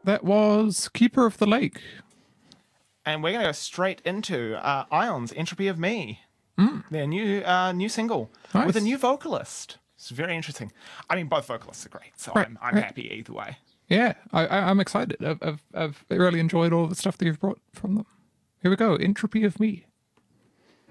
That was Keeper of the Lake. And we're going to go straight into Ion's Entropy of Me, their new single with a new vocalist. It's very interesting. I mean, both vocalists are great, so I'm happy either way. Yeah, I'm excited. I've really enjoyed all the stuff that you've brought from them. Here we go, Entropy of Me.